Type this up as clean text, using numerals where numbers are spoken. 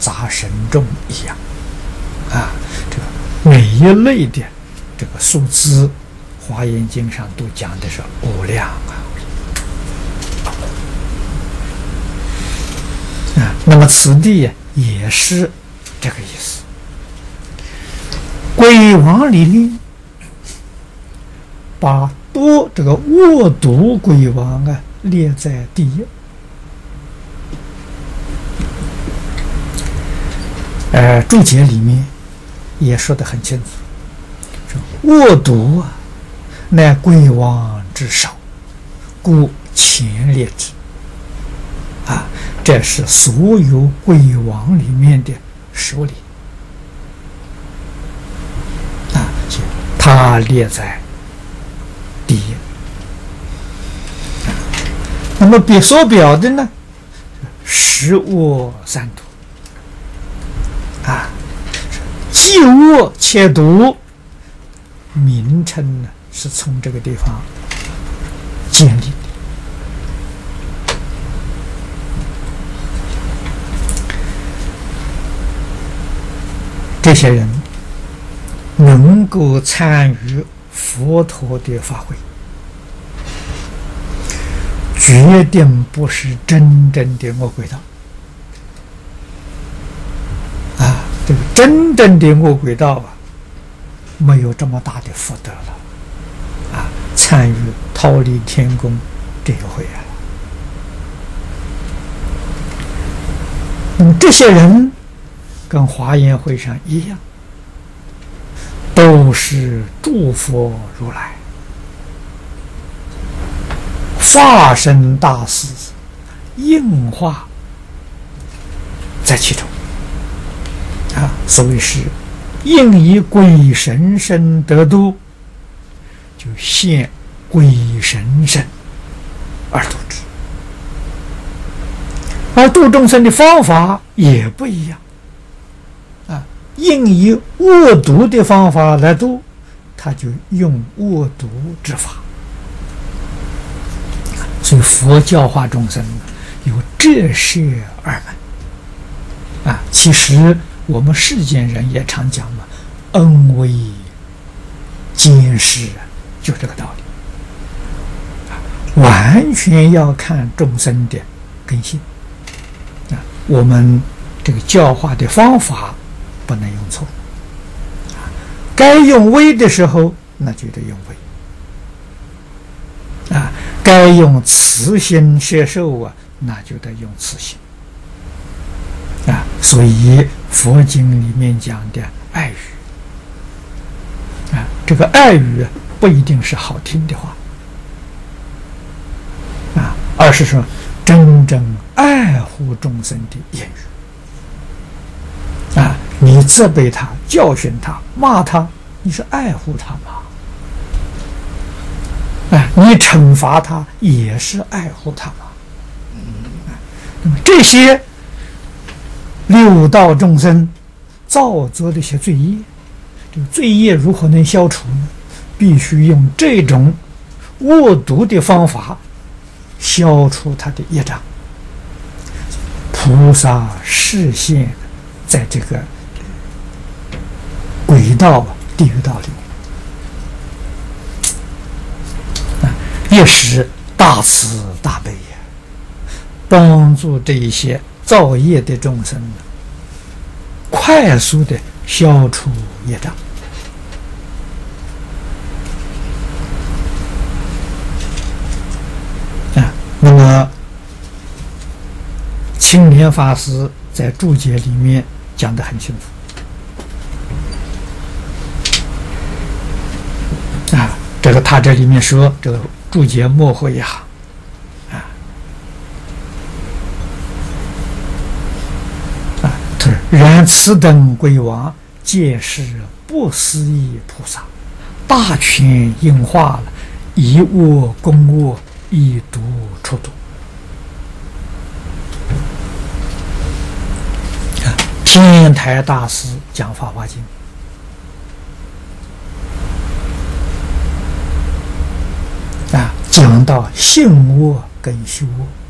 杂神众一样啊。这个每一类的这个数字，《华严经》上都讲的是无量啊。那么此地也是这个意思。鬼王里面把这个恶毒鬼王啊列在第一。注解里面也说得很清楚，说恶毒啊，乃鬼王之首，故前列之。啊，这是所有鬼王里面的首领啊，他列在第一。那么所表的呢，十恶三毒啊，既恶且毒，名称呢是从这个地方建立的。这些人能够参与佛陀的法会，决定不是真正的恶鬼道啊！这个真正的恶鬼道啊，没有这么大的福德了啊！参与忉利天宫这一回啊，那么这些人跟华严会上一样，都是诸佛如来化身大士应化在其中啊，所谓是应以鬼神身得度，就现鬼神身而度之。而度众生的方法也不一样啊，应以恶毒的方法来度，他就用恶毒之法。所以佛教化众生有这摄二门啊。其实我们世间人也常讲嘛，恩威兼施，就这个道理，完全要看众生的根性啊。我们这个教化的方法不能用错啊，该用威的时候，那就得用威啊。该用慈心摄受啊，那就得用慈心啊。所以佛经里面讲的爱语啊，这个爱语不一定是好听的话啊，而是说真正爱护众生的言语啊。你责备他、教训他、骂他，你是爱护他吗？你惩罚他也是爱护他嘛。那么这些六道众生造作的一些罪业，这个罪业如何能消除呢？必须用这种恶毒的方法消除他的业障。菩萨示现在这个鬼道、地狱道里面也是大慈大悲呀，帮助这一些造业的众生快速的消除业障啊。那么青莲法师在注解里面讲得很清楚啊。这个他这里面说，这个注解末后一行他说然此等鬼王皆是不思议菩萨，大权应化了，以恶攻恶，以毒出毒。天台大师讲《法华经》讲到性恶跟修恶